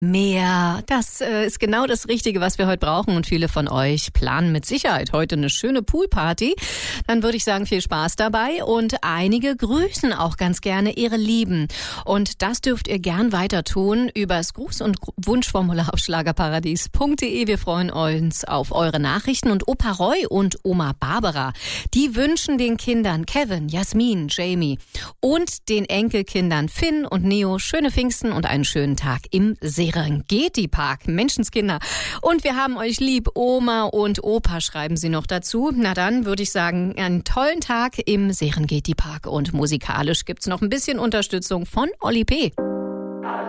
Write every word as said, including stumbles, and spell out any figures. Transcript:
Meer, das äh, ist genau das Richtige, was wir heute brauchen, und viele von euch planen mit Sicherheit heute eine schöne Poolparty. Dann würde ich sagen, viel Spaß dabei, und einige grüßen auch ganz gerne ihre Lieben. Und das dürft ihr gern weiter tun übers Gruß- und Wunschformular auf schlagerparadies punkt de. Wir freuen uns auf eure Nachrichten, und Opa Roy und Oma Barbara, die wünschen den Kindern Kevin, Jasmin, Jamie und den Enkelkindern Finn und Neo schöne Pfingsten und einen schönen Tag im Serengeti-Park. Menschenskinder. Und wir haben euch lieb. Oma und Opa schreiben sie noch dazu. Na dann würde ich sagen, einen tollen Tag im Serengeti-Park, und musikalisch gibt's noch ein bisschen Unterstützung von Olli P.